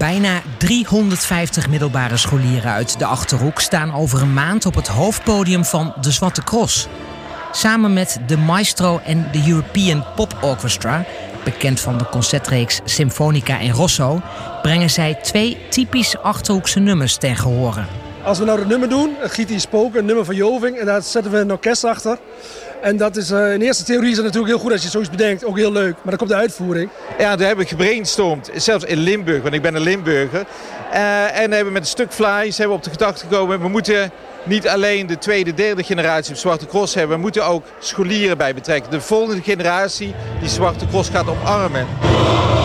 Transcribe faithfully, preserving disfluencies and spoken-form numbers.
Bijna driehonderdvijftig middelbare scholieren uit de Achterhoek staan over een maand op het hoofdpodium van de Zwarte Cross. Samen met de Maestro en de European Pop Orchestra, bekend van de concertreeks Symfonica in Rosso, brengen zij twee typisch Achterhoekse nummers ten gehore. Als we nou het nummer doen, het Giet die Spoken, een nummer van Joving, en daar zetten we een orkest achter. En dat is uh, in eerste theorie is het natuurlijk heel goed als je zoiets bedenkt, ook heel leuk. Maar dan komt de uitvoering. Ja, daar hebben we gebrainstormd, zelfs in Limburg, want ik ben een Limburger. Uh, en hebben met een stuk flyers hebben we op de gedachte gekomen, we moeten niet alleen de tweede, derde generatie op Zwarte Cross hebben, we moeten ook scholieren bij betrekken. De volgende generatie die Zwarte Cross gaat omarmen.